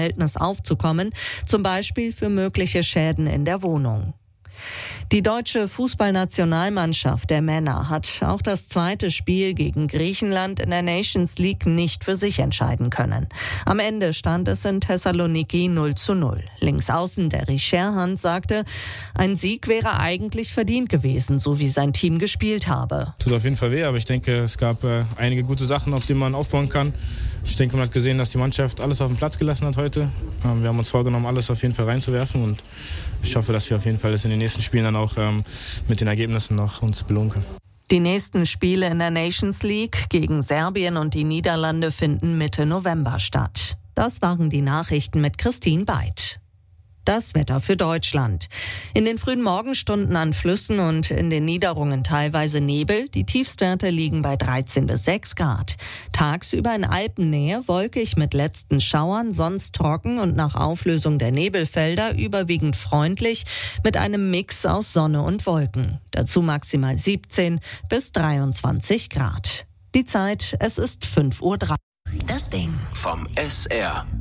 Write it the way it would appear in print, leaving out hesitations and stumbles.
Verhältnis aufzukommen, zum Beispiel für mögliche Schäden in der Wohnung. Die deutsche Fußballnationalmannschaft der Männer hat auch das zweite Spiel gegen Griechenland in der Nations League nicht für sich entscheiden können. Am Ende stand es in Thessaloniki 0:0. Linksaußen Derry Sherhand sagte, ein Sieg wäre eigentlich verdient gewesen, so wie sein Team gespielt habe. Tut auf jeden Fall weh, aber ich denke, es gab einige gute Sachen, auf denen man aufbauen kann. Ich denke, man hat gesehen, dass die Mannschaft alles auf den Platz gelassen hat heute. Wir haben uns vorgenommen, alles auf jeden Fall reinzuwerfen und ich hoffe, dass wir auf jeden Fall das in den nächsten Spielen dann auch mit den Ergebnissen noch uns belohnen können. Die nächsten Spiele in der Nations League gegen Serbien und die Niederlande finden Mitte November statt. Das waren die Nachrichten mit Christine Beid. Das Wetter für Deutschland. In den frühen Morgenstunden an Flüssen und in den Niederungen teilweise Nebel. Die Tiefstwerte liegen bei 13 bis 6 Grad. Tagsüber in Alpennähe wolkig mit letzten Schauern, sonst trocken und nach Auflösung der Nebelfelder überwiegend freundlich mit einem Mix aus Sonne und Wolken. Dazu maximal 17 bis 23 Grad. Die Zeit, es ist 5:03 Uhr. Das Ding vom SR.